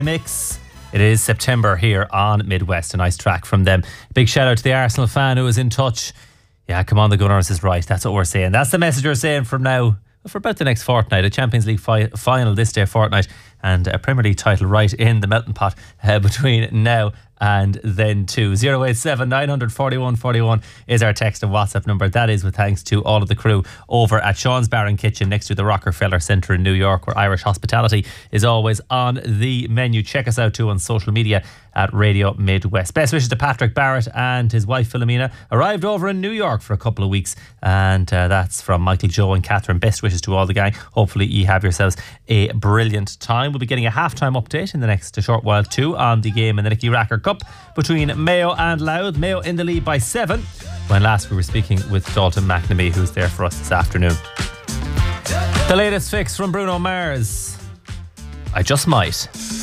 Mix. It is September here on Midwest. A nice track from them. Big shout out to the Arsenal fan who was in touch. Yeah, come on, the Gunners is right. That's what we're saying. That's the message we're saying from now for about the next fortnight. A Champions League final this day fortnight and a Premier League title right in the melting pot between now and then too. 087 941 41 is our text and WhatsApp number. That is with thanks to all of the crew over at Sean's Bar and Kitchen next to the Rockefeller Centre in New York, where Irish hospitality is always on the menu. Check us out too on social media at Radio Midwest. Best wishes to Patrick Barrett and his wife Philomena. Arrived over in New York for a couple of weeks, and that's from Michael, Joe and Catherine. Best wishes to all the gang. Hopefully you have yourselves a brilliant time. We'll be getting a halftime update in the next short while too on the game in the Nicky Racker Cup between Mayo and Louth. Mayo in the lead by 7 when last we were speaking with Dalton McNamee, who's there for us this afternoon. The latest fix from Bruno Mars, I Just Might.